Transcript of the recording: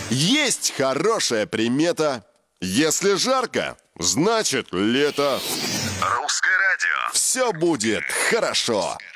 Есть хорошая примета. Если жарко, значит лето. Русское радио. Все будет хорошо.